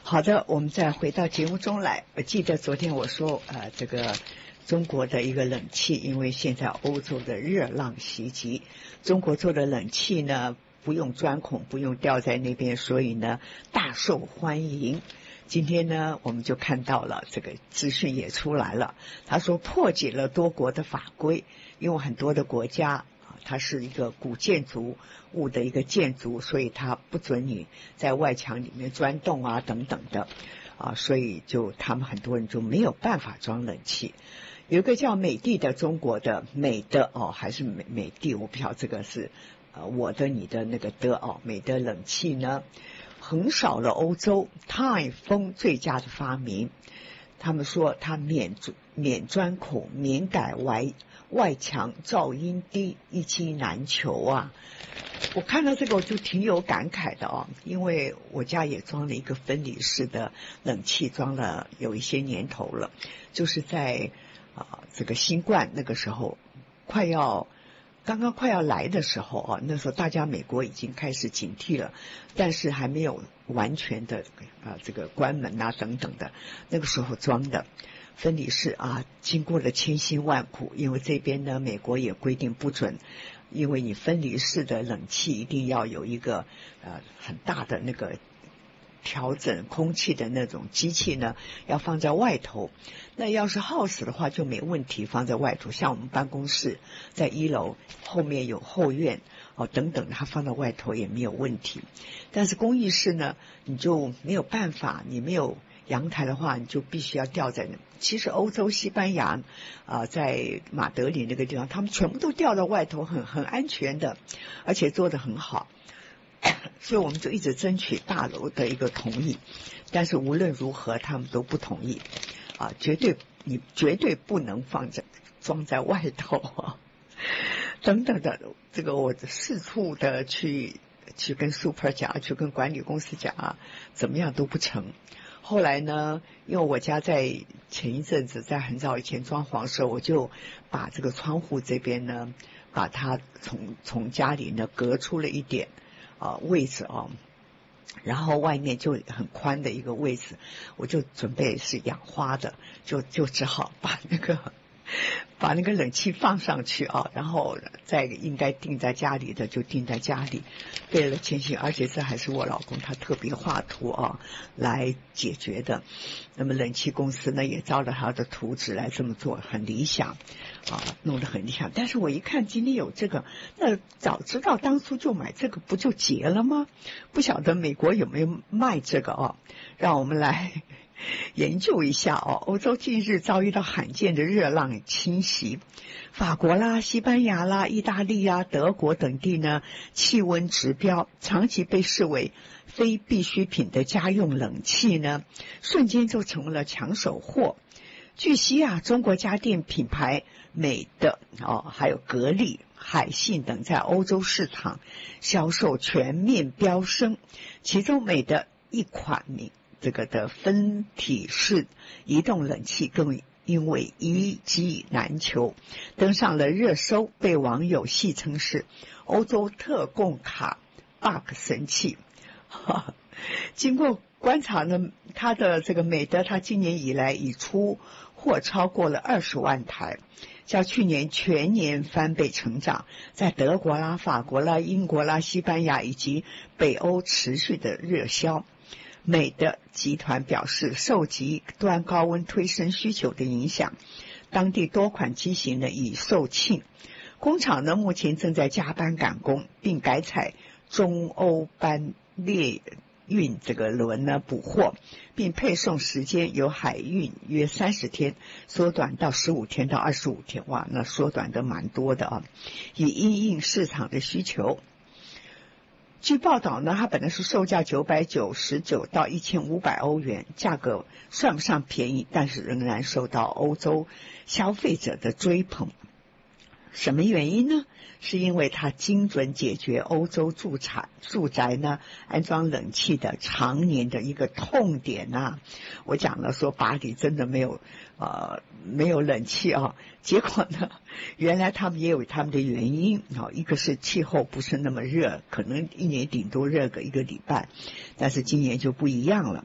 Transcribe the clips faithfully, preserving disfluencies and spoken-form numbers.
好的，我们再回到节目中来。我记得昨天我说，呃，这个中国的一个冷气，因为现在欧洲的热浪袭击，中国做的冷气呢不用钻孔，不用吊在那边，所以呢大受欢迎。今天呢，我们就看到了这个资讯也出来了，他说破解了多国的法规，因为很多的国家它是一个古建筑物的一个建筑，所以它不准你在外墙里面钻洞啊等等的啊，所以就他们很多人就没有办法装冷气。有一个叫美的的中国的美的哦，还是美美的，我不晓得这个是呃我的你的那个的哦，美的冷气呢横扫了欧洲，泰风最佳的发明。他们说它免免钻孔，免改外外墙，噪音低，一机难求啊！我看到这个我就挺有感慨的哦，因为我家也装了一个分离式的冷气，装了有一些年头了，就是在啊、呃、这个新冠那个时候快要刚刚快要来的时候啊，那时候大家美国已经开始警惕了，但是还没有完全的啊这个关门啊等等的，那个时候装的分离式啊，经过了千辛万苦，因为这边呢美国也规定不准，因为你分离式的冷气一定要有一个呃很大的那个调整空气的那种机器呢，要放在外头。那要是 house 的话就没问题，放在外头，像我们办公室在一楼后面有后院哦等等，它放到外头也没有问题。但是公寓室呢，你就没有办法，你没有阳台的话，你就必须要吊在那。其实欧洲西班牙啊、呃，在马德里那个地方，他们全部都吊到外头，很很安全的，而且做得很好。所以我们就一直争取大楼的一个同意，但是无论如何他们都不同意啊，绝对你绝对不能放在装在外头啊，等等的。这个我四处的去去跟 super 讲，去跟管理公司讲啊，怎么样都不成。后来呢，因为我家在前一阵子在很早以前装潢的时候，我就把这个窗户这边呢，把它从从家里呢隔出了一点啊、呃、位置啊，然后外面就很宽的一个位置，我就准备是养花的，就就只好把那个把那个冷气放上去啊，然后再应该定在家里的就定在家里，费了千辛，而且这还是我老公他特别画图啊来解决的。那么冷气公司呢也照着他的图纸来这么做，很理想啊，弄得很理想。但是我一看今天有这个，那早知道当初就买这个不就结了吗？不晓得美国有没有卖这个啊？让我们来研究一下哦。欧洲近日遭遇到罕见的热浪侵袭，法国啦、西班牙啦、意大利啊、德国等地呢，气温指标长期被视为非必需品的家用冷气呢，瞬间就成为了抢手货。据悉啊，中国家电品牌美的哦，还有格力、海信等在欧洲市场销售全面飙升，其中美的一款名这个的分体式移动冷气更因为一机难求，登上了热搜，被网友戏称是欧洲特供卡 bug 神器。经过观察呢，它的这个美的，它今年以来已出货超过了二十万台，较去年全年翻倍成长，在德国啦、法国啦、英国啦、西班牙以及北欧持续的热销。美的集团表示，受极端高温推升需求的影响，当地多款机型呢已售罄，工厂呢目前正在加班赶工，并改采中欧班列运这个轮呢补货，并配送时间由海运约三十天缩短到十五天到二十五天，哇，那缩短的蛮多的啊，以因应市场的需求。据报道呢，它本来是售价九百九十九到一千五百欧元，价格算不上便宜，但是仍然受到欧洲消费者的追捧。什么原因呢？是因为它精准解决欧洲住宅住宅呢安装冷气的常年的一个痛点啊。我讲了说巴黎真的没有呃没有冷气啊，结果呢原来他们也有他们的原因啊，一个是气候不是那么热，可能一年顶多热个一个礼拜，但是今年就不一样了。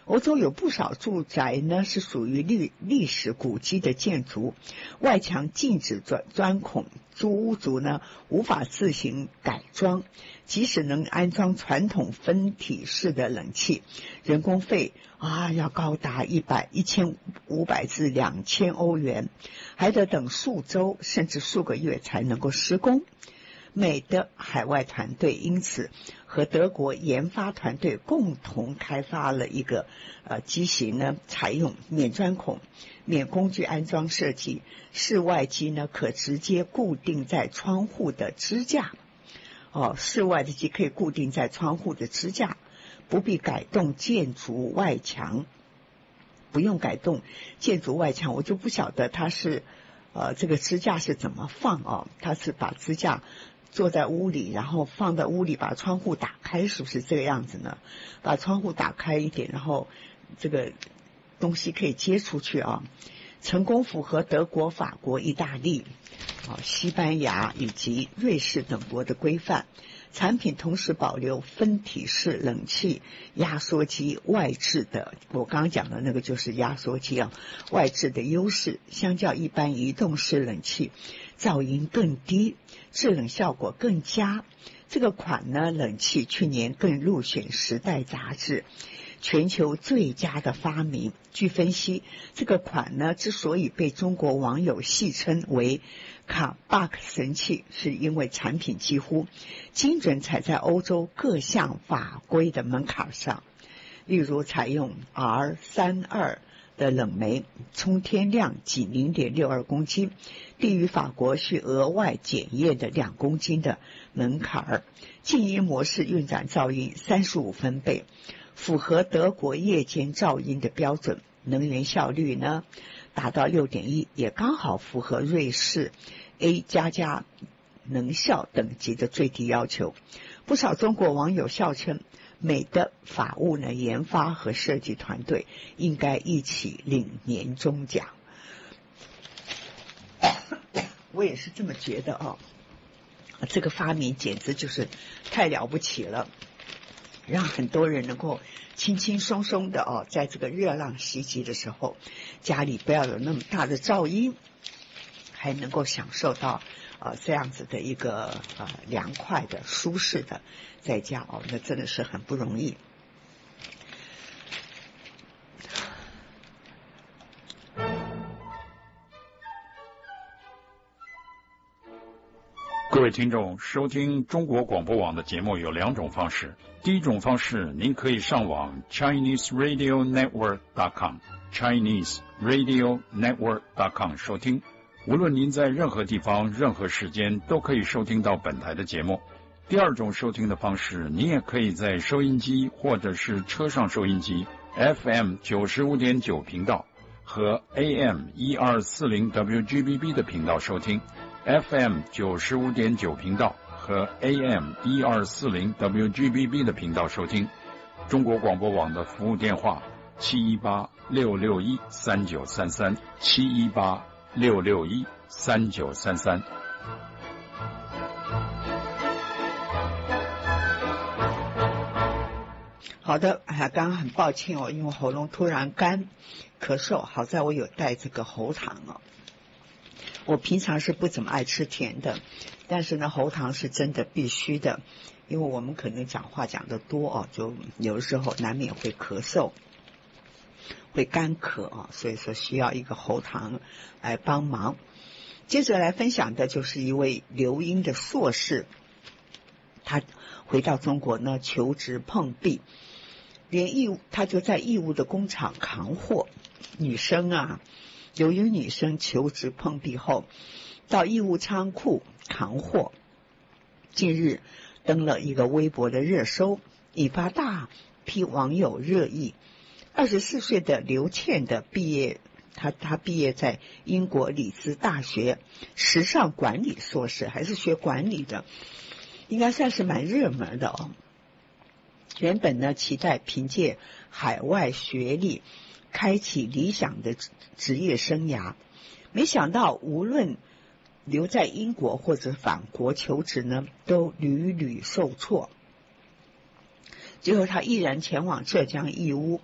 欧洲有不少住宅呢是属于历历史古迹的建筑，外墙禁止钻钻孔，租屋族呢无法自行改装，即使能安装传统分体式的冷气，人工费啊要高达一百一千五百至两千欧元，还得等数周甚至数个月才能够施工。美的海外团队因此和德国研发团队共同开发了一个呃机型呢，采用免钻孔、免工具安装设计，室外机呢可直接固定在窗户的支架。哦，室外的机可以固定在窗户的支架，不必改动建筑外墙。不用改动建筑外墙，我就不晓得它是呃这个支架是怎么放哦，它是把支架坐在屋里，然后放在屋里，把窗户打开，是不是这个样子呢？把窗户打开一点，然后这个东西可以接出去啊，成功符合德国、法国、意大利、啊西班牙以及瑞士等国的规范。产品同时保留分体式冷气压缩机外置的，我刚刚讲的那个就是压缩机啊，外置的优势，相较一般移动式冷气，噪音更低，制冷效果更佳。这个款呢，冷气去年更入选《时代》杂志全球最佳的发明。据分析，这个款呢之所以被中国网友戏称为卡巴克神器，是因为产品几乎精准踩在欧洲各项法规的门槛上，例如采用 R 三十二 的冷媒，充电量仅 零点六二公斤，低于法国需额外检验的两公斤的门槛，静音模式运转噪音三十五分贝，符合德国夜间噪音的标准。能源效率呢达到 六点一， 也刚好符合瑞士 A 加加能效等级的最低要求。不少中国网友笑称，美的法务呢研发和设计团队应该一起领年终奖。我也是这么觉得哦，这个发明简直就是太了不起了，让很多人能够轻轻松松的哦，在这个热浪袭击的时候，家里不要有那么大的噪音，还能够享受到呃这样子的一个呃凉快的舒适的在家哦，那真的是很不容易。 各位听众，收听中国广播网的节目有两种方式。第一种方式，您可以上网 Chinese Radio Network dot com Chinese Radio Network dot com 收听。无论您在任何地方、任何时间，都可以收听到本台的节目。第二种收听的方式，您也可以在收音机或者是车上收音机 F M 九十五点九 频道和 A M 一二四零 W G B B 的频道收听。F M 九十五点九 频道和 A M 一二四零 W G B B 的频道收听。中国广播网的服务电话七一八六六一三九三三七一八六六一三九三三。 好的，啊，刚刚很抱歉哦，因为喉咙突然干咳嗽，好在我有带这个喉糖哦。我平常是不怎么爱吃甜的，但是呢，喉糖是真的必须的，因为我们可能讲话讲得多哦，就有的时候难免会咳嗽，会干咳啊，所以说需要一个喉糖来帮忙。接着来分享的就是一位留英的硕士，他回到中国呢求职碰壁，连义务他就在义乌的工厂扛货，女生啊。由于女生求职碰壁后，到义乌仓库扛货，近日登了一个微博的热搜，引发大批网友热议。二十四岁的刘倩的毕业，她她毕业在英国里兹大学时尚管理硕士，还是学管理的，应该算是蛮热门的哦。原本呢，期待凭借海外学历开启理想的职业生涯，没想到无论留在英国或者返国求职呢，都屡屡受挫。最后他毅然前往浙江义乌，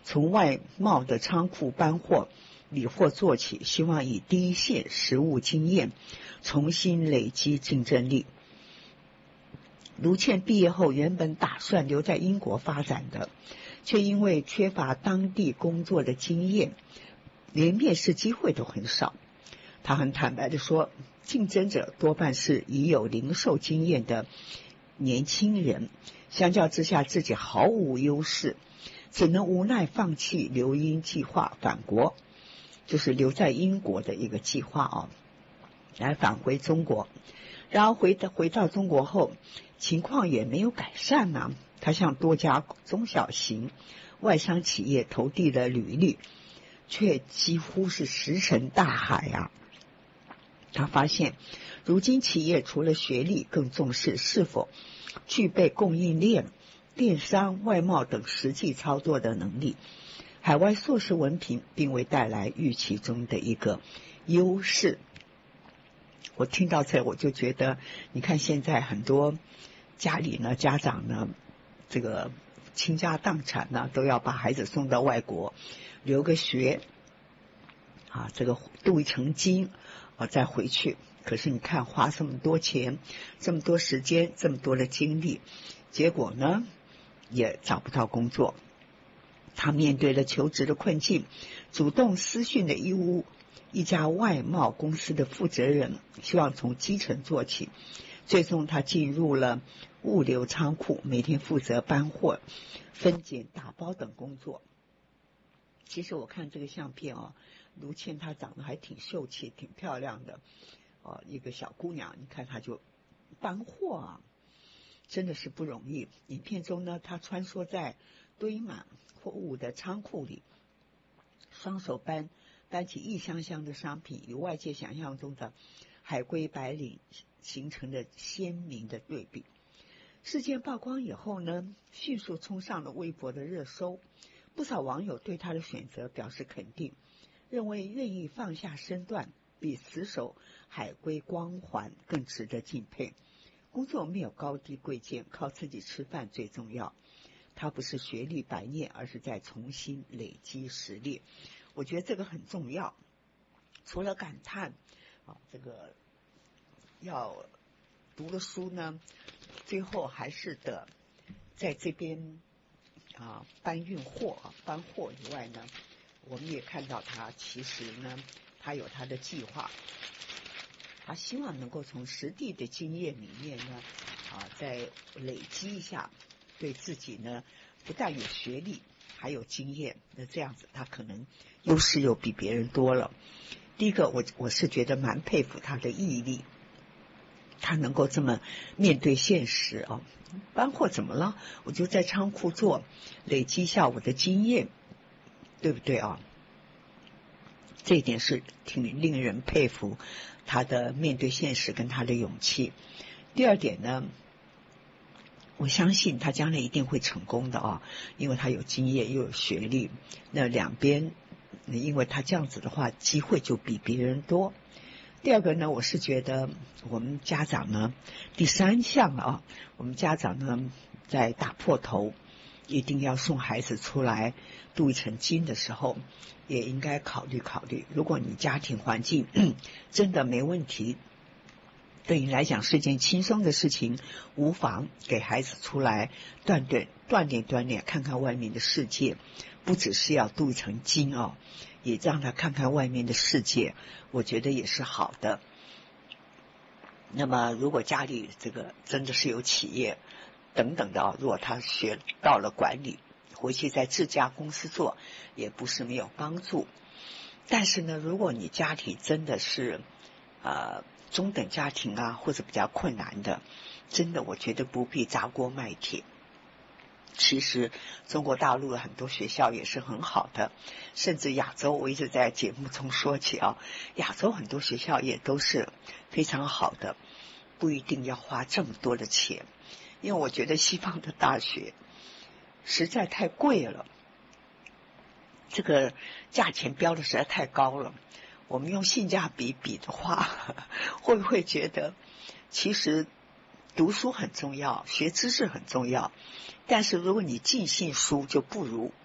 从外贸的仓库搬货、理货做起，希望以第一线实务经验重新累积竞争力。卢倩毕业后原本打算留在英国发展的，却因为缺乏当地工作的经验，连面试机会都很少。他很坦白地说，竞争者多半是已有零售经验的年轻人，相较之下自己毫无优势，只能无奈放弃留英计划返国，就是留在英国的一个计划啊，来返回中国。然而回到回到中国后，情况也没有改善呢、啊。他向多家中小型外商企业投递了履历，却几乎是石沉大海啊。他发现，如今企业除了学历，更重视是否具备供应链、电商、外贸等实际操作的能力。海外硕士文凭并未带来预期中的一个优势。我听到这，我就觉得，你看现在很多家里呢，家长呢，这个倾家荡产呢，都要把孩子送到外国留个学，啊，这个镀一层金，啊，再回去。可是你看，花这么多钱，这么多时间，这么多的精力，结果呢，也找不到工作。他面对了求职的困境，主动私讯的义乌一家外贸公司的负责人，希望从基层做起。最终他进入了物流仓库，每天负责搬货、分拣、打包等工作。其实我看这个相片哦，卢倩她长得还挺秀气、挺漂亮的哦，一个小姑娘，你看她就搬货啊，真的是不容易。影片中呢，她穿梭在堆满货物的仓库里，双手搬搬起一箱箱的商品，与外界想象中的海归白领形成了鲜明的对比。事件曝光以后呢，迅速冲上了微博的热搜，不少网友对他的选择表示肯定，认为愿意放下身段比死守海归光环更值得敬佩。工作没有高低贵贱，靠自己吃饭最重要。他不是学历白念，而是在重新累积实力。我觉得这个很重要。除了感叹啊，这个要读了书呢，最后还是得在这边啊搬运货啊搬货以外呢，我们也看到他其实呢，他有他的计划，他希望能够从实地的经验里面呢啊再累积一下。对自己呢，不但有学历，还有经验，那这样子他可能优势又比别人多了。第一个，我我是觉得蛮佩服他的毅力，他能够这么面对现实啊。搬货怎么了？我就在仓库做，累积一下我的经验，对不对啊？这一点是挺令人佩服他的面对现实跟他的勇气。第二点呢，我相信他将来一定会成功的啊，因为他有经验又有学历，那两边因为他这样子的话机会就比别人多。第二个呢，我是觉得我们家长呢，第三项啊，我们家长呢在打破头一定要送孩子出来镀一层金的时候，也应该考虑考虑，如果你家庭环境真的没问题，对你来讲是件轻松的事情，无妨给孩子出来锻炼锻炼锻炼，看看外面的世界，不只是要镀一层金哦，也让他看看外面的世界，我觉得也是好的。那么如果家里这个真的是有企业等等的啊，如果他学到了管理，回去在自家公司做也不是没有帮助。但是呢，如果你家庭真的是呃中等家庭啊，或者比较困难的，真的我觉得不必砸锅卖铁。其实中国大陆的很多学校也是很好的，甚至亚洲，我一直在节目中说起啊，亚洲很多学校也都是非常好的，不一定要花这么多的钱。因为我觉得西方的大学实在太贵了，这个价钱标的实在太高了。我们用性价比比的话，会不会觉得其实读书很重要，学知识很重要，但是如果你尽信书，就不如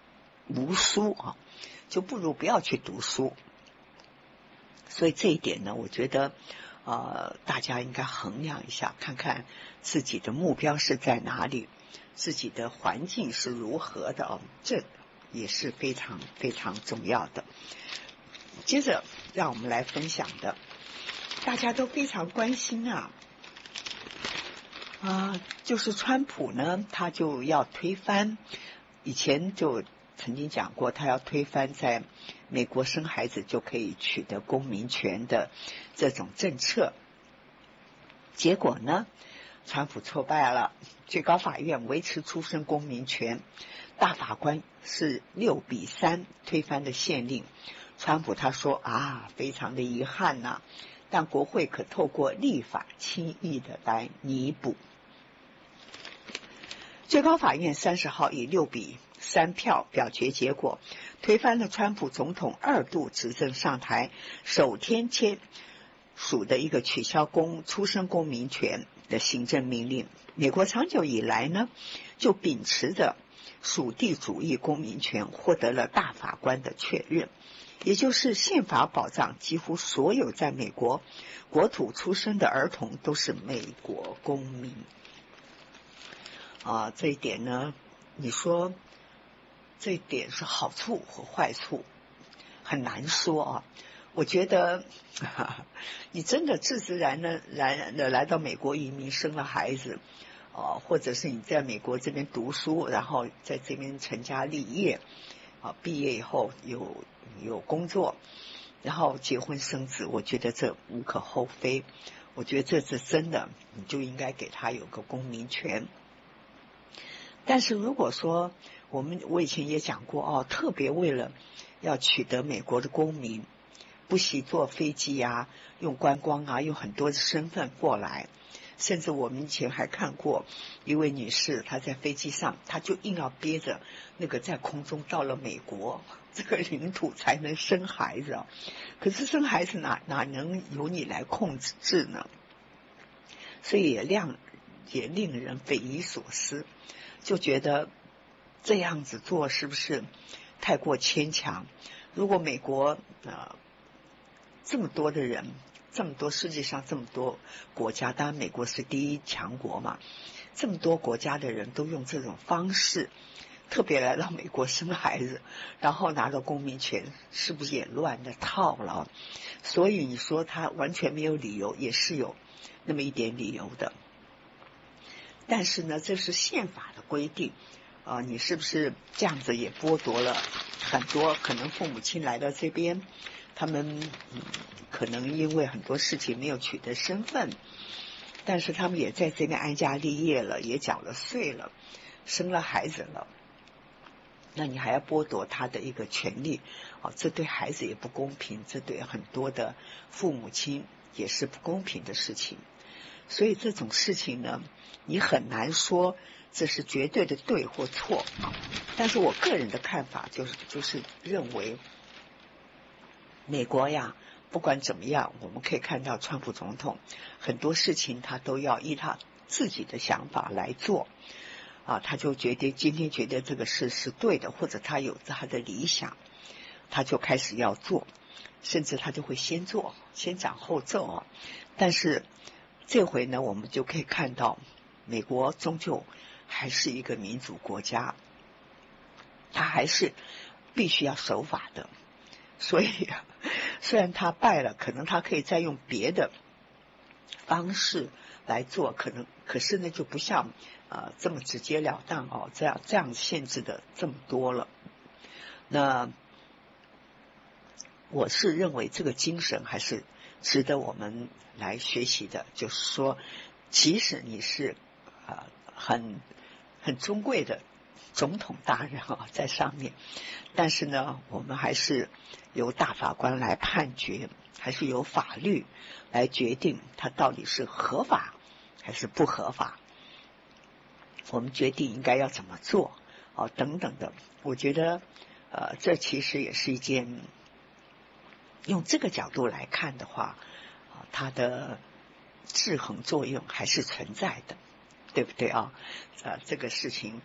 无书啊，就不如不要去读书。所以这一点呢，我觉得呃，大家应该衡量一下，看看自己的目标是在哪里，自己的环境是如何的啊，这也是非常非常重要的。接着让我们来分享的，大家都非常关心啊啊，就是川普呢，他就要推翻，以前就曾经讲过，他要推翻在美国生孩子就可以取得公民权的这种政策。结果呢，川普挫败了，最高法院维持出生公民权，大法官是六比三推翻的宪令。川普他说啊，非常的遗憾呐、啊，但国会可透过立法轻易的来弥补。最高法院三十号以六比三票表决结果，推翻了川普总统二度执政上台首天签署的一个取消公出生公民权的行政命令。美国长久以来呢，就秉持着属地主义公民权，获得了大法官的确认，也就是宪法保障几乎所有在美国国土出生的儿童都是美国公民。啊，这一点呢，你说这一点是好处和坏处，很难说啊。我觉得你真的自自然的来来到美国移民生了孩子，啊，或者是你在美国这边读书，然后在这边成家立业，啊，毕业以后有有工作，然后结婚生子，我觉得这无可厚非。我觉得这是真的，你就应该给他有个公民权。但是如果说我们我以前也讲过哦，特别为了要取得美国的公民，不惜坐飞机啊，用观光啊，用很多的身份过来，甚至我们以前还看过一位女士，她在飞机上，她就硬要憋着那个在空中到了美国这个领土才能生孩子啊。可是生孩子哪哪能由你来控制呢？所以也让也令人匪夷所思，就觉得这样子做是不是太过牵强？如果美国呃这么多的人，这么多世界上这么多国家，当然美国是第一强国嘛，这么多国家的人都用这种方式，特别来到美国生孩子，然后拿到公民权，是不是也乱了套了？所以你说他完全没有理由，也是有那么一点理由的。但是呢，这是宪法的规定啊、呃，你是不是这样子也剥夺了很多可能父母亲来到这边，他们、嗯、可能因为很多事情没有取得身份，但是他们也在这边安家立业了，也缴了税了，生了孩子了，那你还要剥夺他的一个权利啊、哦，这对孩子也不公平，这对很多的父母亲也是不公平的事情。所以这种事情呢，你很难说这是绝对的对或错啊。但是我个人的看法就是就是认为，美国呀，不管怎么样，我们可以看到川普总统很多事情他都要依他自己的想法来做啊，他就决定今天觉得这个事是对的，或者他有他的理想，他就开始要做，甚至他就会先做，先斩后奏啊。但是这回呢，我们就可以看到，美国终究还是一个民主国家，他还是必须要守法的。所以，虽然他败了，可能他可以再用别的方式来做，可能可是呢，就不像呃这么直截了当哦，这样这样限制的这么多了。那我是认为这个精神还是值得我们来学习的，就是说，即使你是呃很很尊贵的总统大人啊在上面，但是呢，我们还是由大法官来判决，还是由法律来决定它到底是合法还是不合法。我们决定应该要怎么做哦，等等的。我觉得呃，这其实也是一件。用这个角度来看的话，啊，它的制衡作用还是存在的，对不对啊？呃，这个事情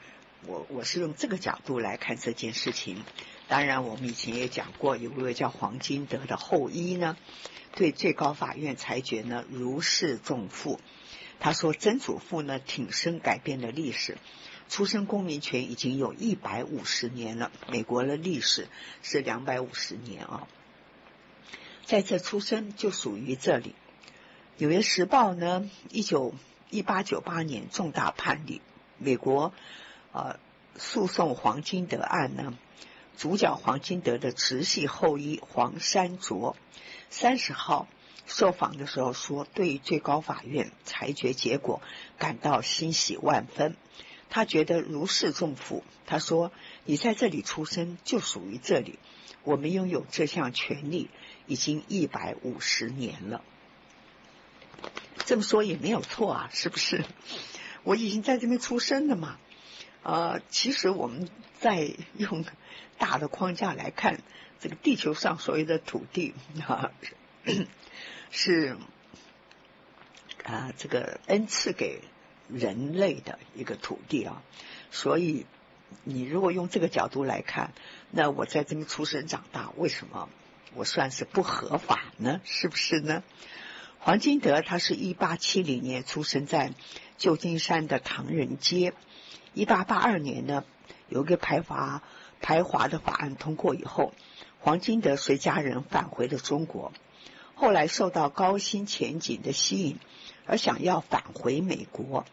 我我是用这个角度来看这件事情。当然我们以前也讲过，有一位叫黄金德的后裔呢，对最高法院裁决呢如释重负。他说曾祖父呢挺身改变了历史，出生公民权已经有一百五十年了，美国的历史是两百五十年啊，在这出生就属于这里。纽约时报呢一九一八九八年重大判例，美国呃诉讼黄金德案呢，主角黄金德的直系后裔黄山卓三十号受访的时候说，对于最高法院裁决结果感到欣喜万分，他觉得如释重负。他说你在这里出生就属于这里，我们拥有这项权利已经一百五十年了。这么说也没有错啊，是不是？我已经在这边出生了嘛。呃，其实我们在用大的框架来看，这个地球上所有的土地啊，是啊，这个恩赐给人类的一个土地啊，所以你如果用这个角度来看，那我在这边出生长大，为什么我算是不合法呢？是不是呢？黄金德他是一八七零年出生在旧金山的唐人街。一八八二年呢，有一个排华排华的法案通过以后，黄金德随家人返回了中国。后来受到高薪前景的吸引，而想要返回美国。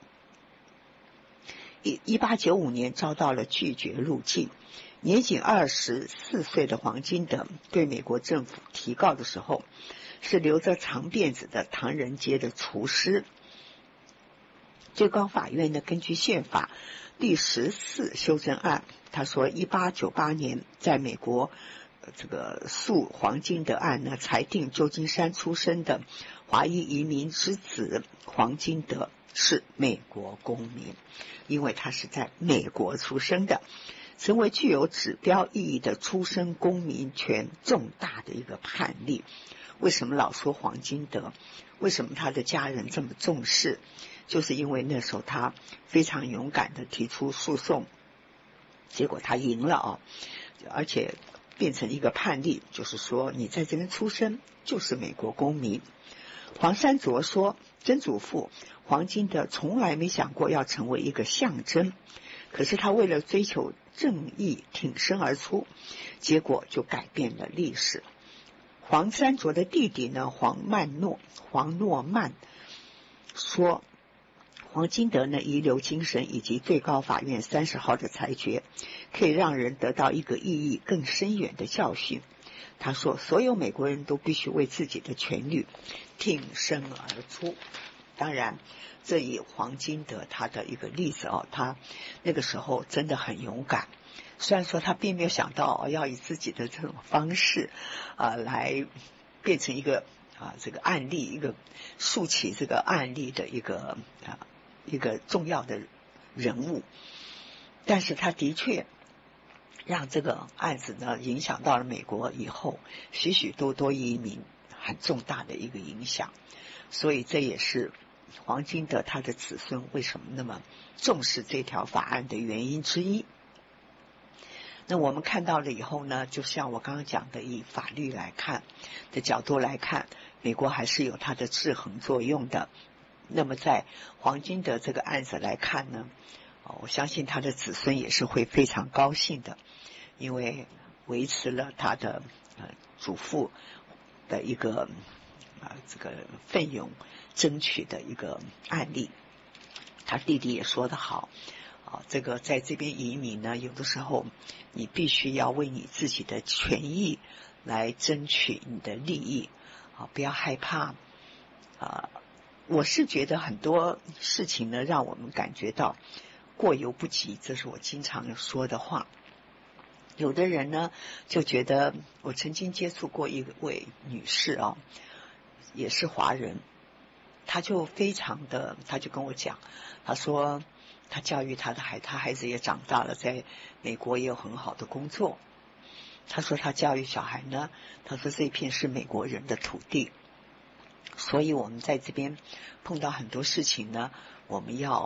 一八九五年遭到了拒绝入境。年仅二十四岁的黄金德对美国政府提告的时候，是留着长辫子的唐人街的厨师。最高法院呢，根据宪法第十四修正案，他说一八九八年在美国这个诉黄金德案呢，裁定旧金山出生的华裔移民之子黄金德是美国公民，因为他是在美国出生的，成为具有指标意义的出生公民权重大的一个判例。为什么老说黄金德？为什么他的家人这么重视？就是因为那时候他非常勇敢的提出诉讼，结果他赢了啊，而且变成一个判例，就是说你在这边出生就是美国公民。黄山卓说，曾祖父黄金德从来没想过要成为一个象征，可是他为了追求正义挺身而出，结果就改变了历史。黄山卓的弟弟呢，黄曼诺黄诺曼说，黄金德呢遗留精神以及最高法院三十号的裁决，可以让人得到一个意义更深远的教训。他说，所有美国人都必须为自己的权利挺身而出。当然，这以黄金德他的一个例子哦，他那个时候真的很勇敢。虽然说他并没有想到要以自己的这种方式啊、呃、来变成一个啊这个案例，一个竖起这个案例的一个啊一个重要的人物，但是他的确让这个案子呢影响到了美国以后许许多多移民很重大的一个影响，所以这也是黄金德他的子孙为什么那么重视这条法案的原因之一。那我们看到了以后呢，就像我刚刚讲的，以法律来看的角度来看，美国还是有它的制衡作用的。那么在黄金德这个案子来看呢，我相信他的子孙也是会非常高兴的，因为维持了他的呃祖父的一个啊、呃、这个奋勇争取的一个案例。他弟弟也说得好啊，这个在这边移民呢，有的时候你必须要为你自己的权益来争取你的利益啊，不要害怕啊。我是觉得很多事情呢，让我们感觉到过犹不及，这是我经常说的话。有的人呢就觉得，我曾经接触过一位女士啊，也是华人，她就非常的，她就跟我讲，她说她教育她的孩，她孩子也长大了，在美国也有很好的工作。她说她教育小孩呢，她说这一片是美国人的土地，所以我们在这边碰到很多事情呢，我们要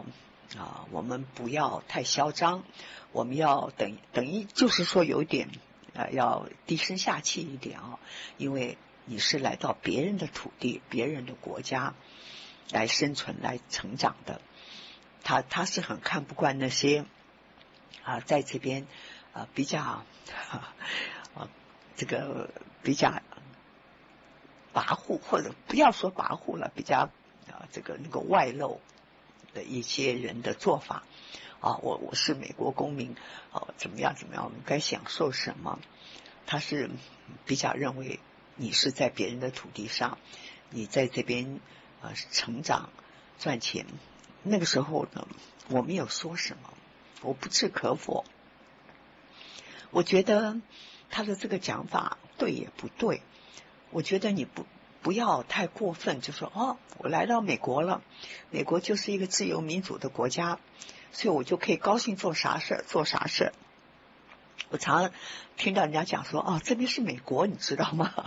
啊，我们不要太嚣张，我们要等等于就是说有一点呃要低声下气一点啊，因为你是来到别人的土地、别人的国家来生存、来成长的。他他是很看不惯那些啊在这边啊比较啊这个比较跋扈，或者不要说跋扈了，比较啊这个那个外露的一些人的做法啊，我我是美国公民，哦、啊，怎么样怎么样，我们该享受什么？他是比较认为你是在别人的土地上，你在这边呃成长赚钱。那个时候呢，我没有说什么，我不置可否。我觉得他的这个讲法对也不对。我觉得你不不要太过分，就说哦，我来到美国了，美国就是一个自由民主的国家，所以我就可以高兴做啥事做啥事。我常听到人家讲说，哦，这边是美国，你知道吗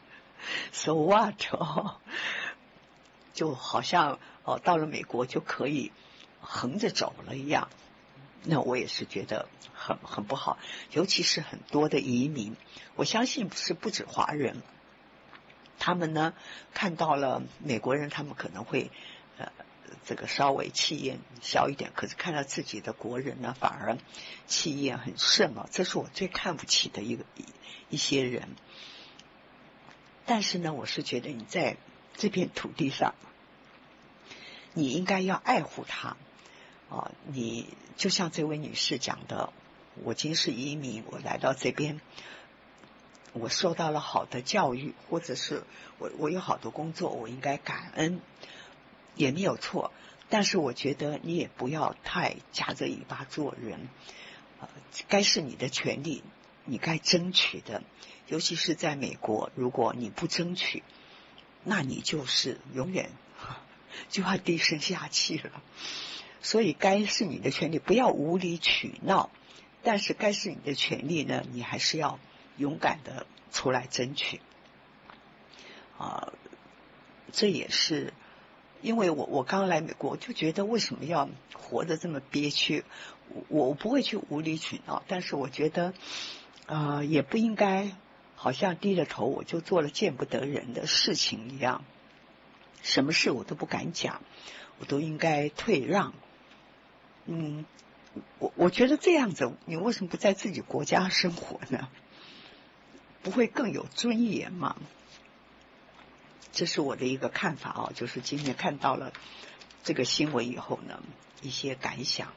？So what？ 哦，就好像哦，到了美国就可以横着走了一样。那我也是觉得很很不好，尤其是很多的移民，我相信是不止华人。他们呢看到了美国人，他们可能会呃这个稍微气焰小一点，可是看到自己的国人呢，反而气焰很盛啊，这是我最看不起的一个一一些人。但是呢，我是觉得你在这片土地上，你应该要爱护它啊！你就像这位女士讲的，我今是移民，我来到这边。我受到了好的教育，或者是我我有好多工作，我应该感恩，也没有错。但是我觉得你也不要太夹着尾巴做人，呃，该是你的权利，你该争取的。尤其是在美国，如果你不争取，那你就是永远就要低声下气了。所以该是你的权利，不要无理取闹。但是该是你的权利呢，你还是要勇敢的出来争取啊！这也是因为我我刚来美国，我就觉得为什么要活得这么憋屈？我我不会去无理取闹，但是我觉得啊、呃，也不应该好像低着头我就做了见不得人的事情一样，什么事我都不敢讲，我都应该退让。嗯，我我觉得这样子，你为什么不在自己国家生活呢？不会更有尊严吗？这是我的一个看法啊，就是今天看到了这个新闻以后呢，一些感想。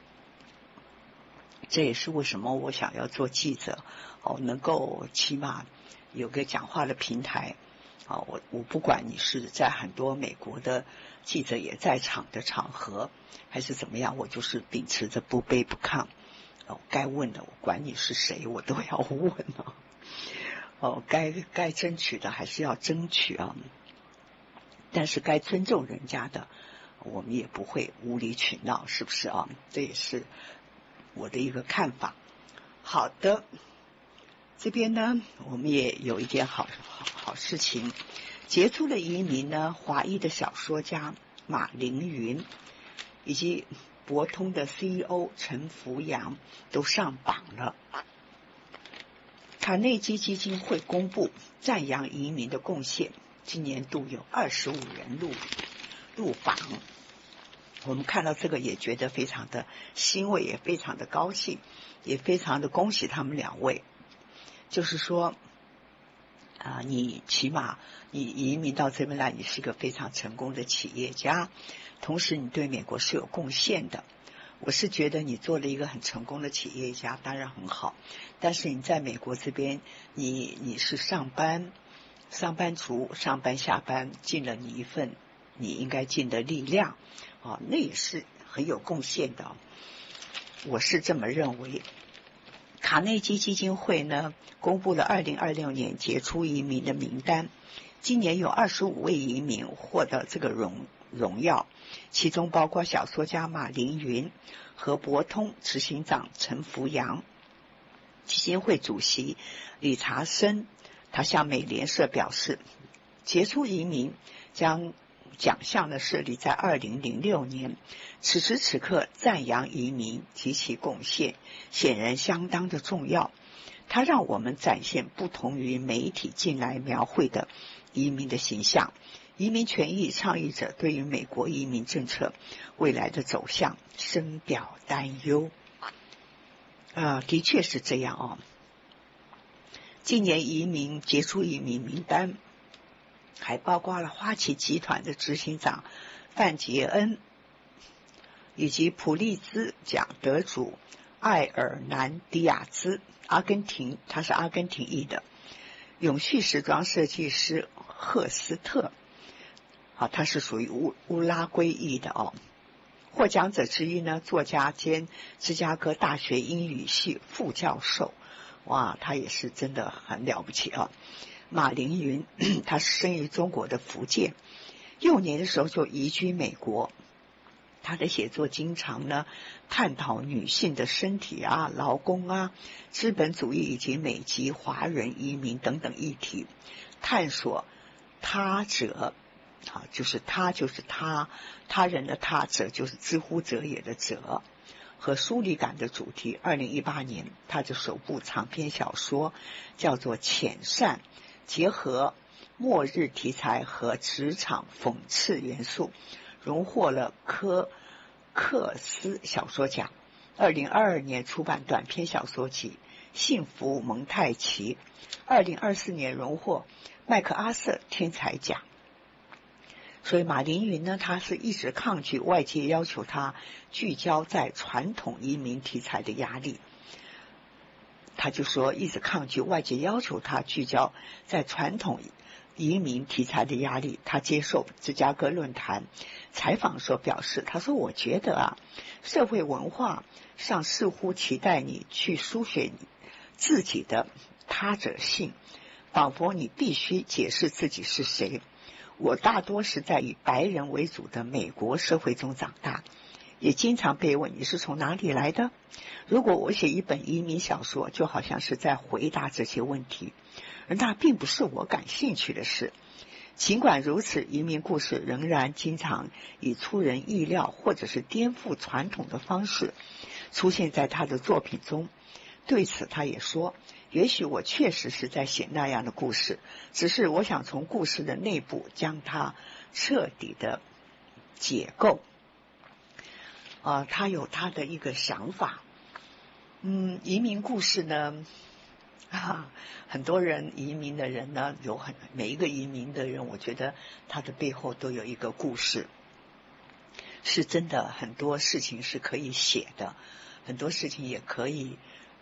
这也是为什么我想要做记者哦，能够起码有个讲话的平台啊。我我不管你是在很多美国的记者也在场的场合，还是怎么样，我就是秉持着不卑不亢哦，该问的我管你是谁，我都要问啊。哦，该该争取的还是要争取啊，但是该尊重人家的，我们也不会无理取闹，是不是啊？这也是我的一个看法。好的，这边呢，我们也有一件好好好事情，杰出的移民呢，华裔的小说家马凌云以及博通的 C E O 陈福阳都上榜了。卡内基基金会公布赞扬移民的贡献，今年度有二十五人入入榜。我们看到这个也觉得非常的欣慰，也非常的高兴，也非常的恭喜他们两位。就是说啊、呃，你起码你移民到这边来，你是个非常成功的企业家，同时你对美国是有贡献的。我是觉得你做了一个很成功的企业家，当然很好，但是你在美国这边，你你是上班上班族，上班下班尽了你一份你应该尽的力量啊，那也是很有贡献的。我是这么认为。卡内基基金会呢公布了二零二六年杰出移民的名单，今年有二十五位移民获得这个荣荣耀，其中包括小说家马凌云和博通执行长陈福阳。基金会主席理查森他向美联社表示，杰出移民将奖项呢设立在二零零六年，此时此刻赞扬移民及其贡献，显然相当的重要。它让我们展现不同于媒体近来描绘的移民的形象。移民权益倡议者对于美国移民政策未来的走向深表担忧。呃，的确是这样哦。今年移民杰出移民名单还包括了花旗集团的执行长范杰恩，以及普利兹奖得主艾尔南迪亚兹，阿根廷，他是阿根廷裔的永续时装设计师赫斯特，啊，他是属于乌乌拉圭裔的哦。获奖者之一呢，作家兼芝加哥大学英语系副教授，哇，他也是真的很了不起啊。马凌云，他生于中国的福建，幼年的时候就移居美国。他的写作经常呢探讨女性的身体啊、劳工啊、资本主义以及美籍华人移民等等议题，探索他者啊，就是他就是他，他人的他者就是知乎者也的者和疏离感的主题。二零一八年，他的首部长篇小说叫做《浅善》，结合末日题材和职场讽刺元素，荣获了科克斯小说奖。二零二二年出版短篇小说集《幸福蒙太奇》，二零二四年荣获麦克阿瑟天才奖。所以马凌云呢，他是一直抗拒外界要求他聚焦在传统移民题材的压力。他就说一直抗拒外界要求他聚焦在传统移民题材的压力。他接受芝加哥论坛采访时表示，他说我觉得啊，社会文化上似乎期待你去书写你自己的他者性，仿佛你必须解释自己是谁。我大多是在以白人为主的美国社会中长大，也经常被问你是从哪里来的。如果我写一本移民小说，就好像是在回答这些问题，而那并不是我感兴趣的事。尽管如此，移民故事仍然经常以出人意料或者是颠覆传统的方式出现在他的作品中。对此他也说，也许我确实是在写那样的故事，只是我想从故事的内部将它彻底的解构。呃，他有他的一个想法。嗯，移民故事呢，啊，很多人移民的人呢，有很每一个移民的人，我觉得他的背后都有一个故事，是真的，很多事情是可以写的，很多事情也可以